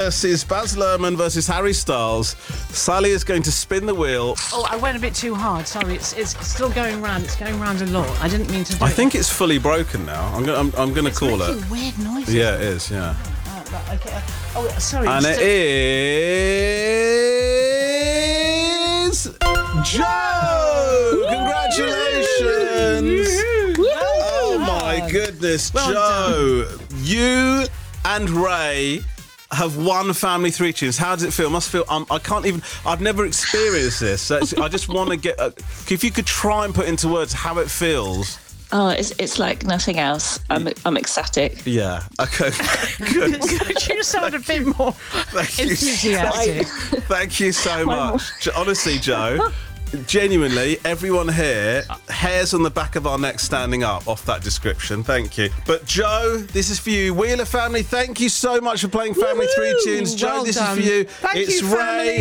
versus Baz Luhrmann versus Harry Styles. Sally is going to spin the wheel. Oh, I went a bit too hard. Sorry, it's still going round. It's going round a lot. I didn't mean to do I think it's fully broken now. I'm going to call it. It's making weird noises. Yeah, it is, yeah. Okay. Oh, sorry. And it is... Joe! Congratulations! Oh, my goodness, Joe. You and Ray have won Family 3 Tunes. How does it feel? Must feel... I can't even... I've never experienced this. So I just want to get... if you could try and put into words how it feels... Oh, it's like nothing else. I'm ecstatic. Yeah. Okay. Good. Could you sound a bit more enthusiastic? Thank you so much. Honestly, Joe, genuinely, everyone here, hairs on the back of our necks standing up off that description. Thank you. But Joe, this is for you. Wheeler family, thank you so much for playing Family 3 Tunes. Joe, Well this done. is for you. Thank it's you, Ray. family.